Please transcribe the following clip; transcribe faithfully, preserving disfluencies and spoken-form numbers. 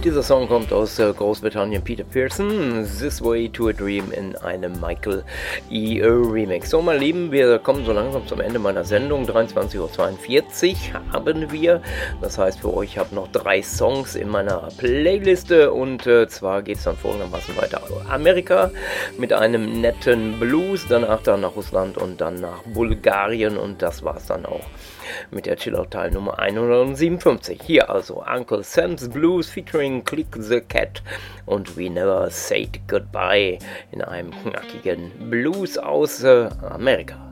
Dieser Song kommt aus äh, Großbritannien, Peter Pearson, This Way to a Dream in einem Michael E. Remix. So, meine Lieben, wir kommen so langsam zum Ende meiner Sendung. dreiundzwanzig Uhr zweiundvierzig haben wir. Das heißt, für euch habe noch drei Songs in meiner Playliste und äh, zwar geht es dann folgendermaßen weiter. Amerika mit einem netten Blues, danach dann nach Russland und dann nach Bulgarien und das war es dann auch mit der Chillout-Teil Nummer hundertsiebenundfünfzig. Hier also Uncle Sam's Blues featuring Click the Cat und We Never Said Goodbye in einem knackigen Blues aus äh, Amerika.